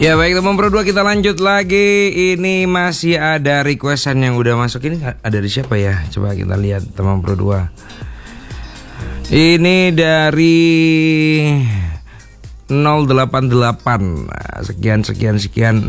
Ya baik teman Pro 2, kita lanjut lagi. Ini masih ada requestan yang udah masuk. Ini ada dari siapa ya? Coba kita lihat teman Pro 2. Ini dari 088. Sekian 067.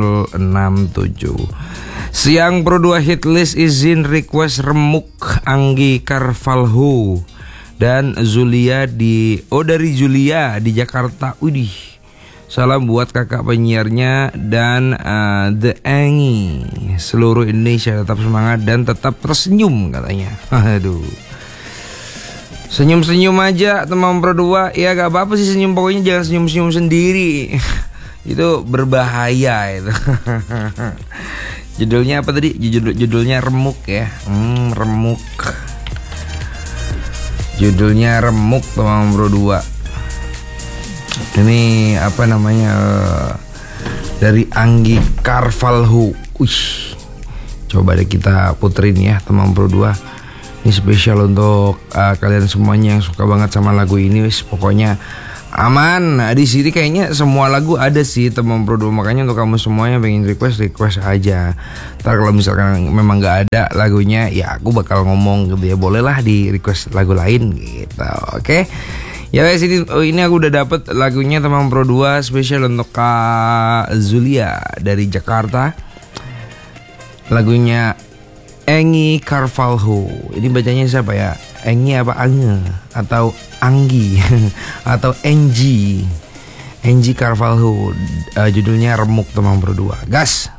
Siang Pro 2 hit list izin request remuk Anggi Carvalho dan Zulia dari Julia di Jakarta. Widih. Salam buat kakak penyiarnya dan The Angi seluruh Indonesia, tetap semangat dan tetap tersenyum katanya. Aduh. Senyum-senyum aja teman Pro 2. Ya gak apa-apa sih senyum, pokoknya jangan senyum-senyum sendiri. Itu berbahaya itu. Judulnya apa tadi? Judulnya remuk ya. Remuk. Judulnya remuk teman Pro 2. Ini apa namanya, dari Anggi Carvalho. Coba deh kita puterin ya teman Pro 2. Ini spesial untuk kalian semuanya yang suka banget sama lagu ini. Pokoknya aman. Nah, di sini kayaknya semua lagu ada sih teman Pro 2. Makanya untuk kamu semua yang pengen request aja. Ntar kalau misalkan memang gak ada lagunya, ya aku bakal ngomong gitu ya, bolehlah di request lagu lain gitu. Oke. Ya guys, ini aku udah dapet lagunya teman Pro 2 spesial untuk Kak Zulia dari Jakarta. Lagunya Anggi Carvalho. Ini bacanya siapa ya? Anggi apa Ange? Atau Anggi? Atau Anggi Carvalho. Judulnya remuk teman Pro 2. Gas.